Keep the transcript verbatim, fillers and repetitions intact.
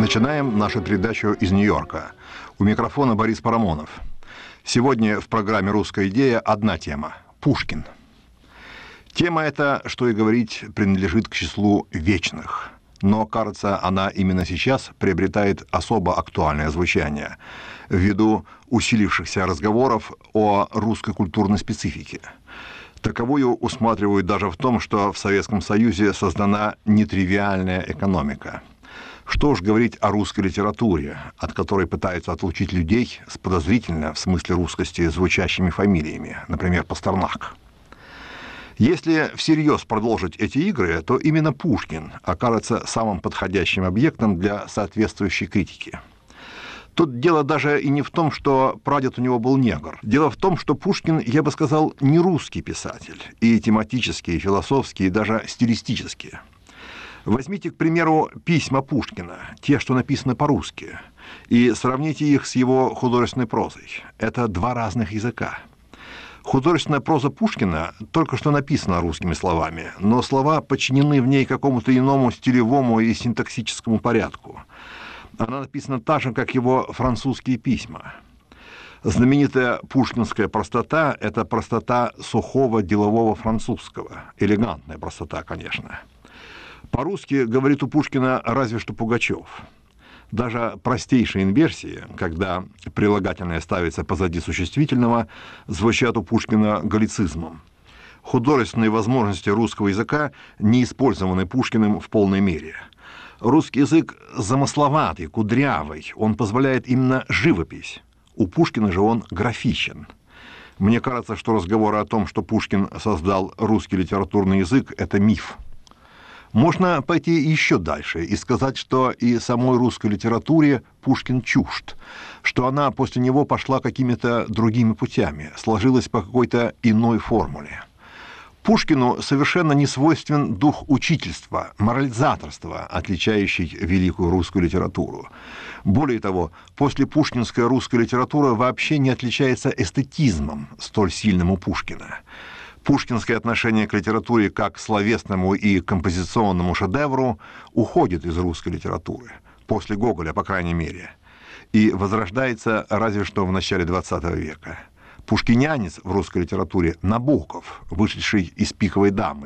Начинаем нашу передачу из Нью-Йорка. У микрофона Борис Парамонов. Сегодня в программе «Русская идея» одна тема – Пушкин. Тема эта, что и говорить, принадлежит к числу вечных. Но, кажется, она именно сейчас приобретает особо актуальное звучание ввиду усилившихся разговоров о русской культурной специфике. Таковую усматривают даже в том, что в Советском Союзе создана нетривиальная экономика. Что уж говорить о русской литературе, от которой пытаются отлучить людей с подозрительно, в смысле русскости, звучащими фамилиями, например, Пастернак. Если всерьез продолжить эти игры, то именно Пушкин окажется самым подходящим объектом для соответствующей критики. Тут дело даже и не в том, что прадед у него был негр. Дело в том, что Пушкин, я бы сказал, не русский писатель, и тематически, и философски, и даже стилистически. Возьмите, к примеру, письма Пушкина, те, что написаны по-русски, и сравните их с его художественной прозой. Это два разных языка. Художественная проза Пушкина только что написана русскими словами, но слова подчинены в ней какому-то иному стилевому и синтаксическому порядку. Она написана так же, как его французские письма. Знаменитая пушкинская простота – это простота сухого делового французского. Элегантная простота, конечно. По-русски говорит у Пушкина разве что Пугачев. Даже простейшие инверсии, когда прилагательное ставится позади существительного, звучат у Пушкина галлицизмом. Художественные возможности русского языка не использованы Пушкиным в полной мере. Русский язык замысловатый, кудрявый, он позволяет именно живопись. У Пушкина же он графичен. Мне кажется, что разговоры о том, что Пушкин создал русский литературный язык, это миф. Можно пойти еще дальше и сказать, что и самой русской литературе Пушкин чужд, что она после него пошла какими-то другими путями, сложилась по какой-то иной формуле. Пушкину совершенно не свойствен дух учительства, морализаторства, отличающий великую русскую литературу. Более того, после пушкинская русская литература вообще не отличается эстетизмом, столь сильным у Пушкина. Пушкинское отношение к литературе как к словесному и композиционному шедевру уходит из русской литературы, после Гоголя, по крайней мере, и возрождается разве что в начале двадцатого века. Пушкинянец в русской литературе Набоков, вышедший из «Пиковой дамы»,